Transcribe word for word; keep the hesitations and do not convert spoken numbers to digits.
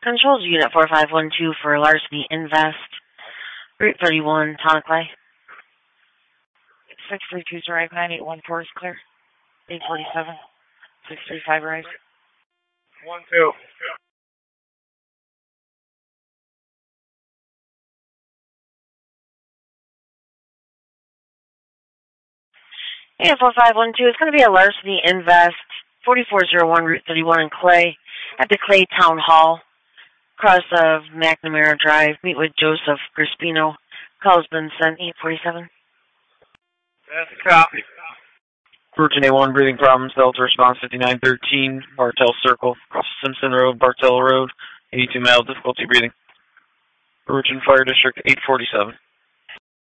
Controls Unit four five one two for Larceny Invest, Route thirty-one, Tonaclay. six three two zero nine eight one four is clear. eight forty-seven, six three five rise. one two. Yeah, four five one two. It's going to be a Larceny Invest, forty-four oh one Route thirty-one in Clay, at the Clay Town Hall, across of McNamara Drive. Meet with Joseph Crispino. Call's been sent, eight forty-seven. That's a copy. Virgin A one, breathing problems, Delta response fifty-nine thirteen, Bartell Circle, across Simpson Road, Bartell Road, eighty-two male, difficulty breathing. Virgin Fire District, eight forty-seven.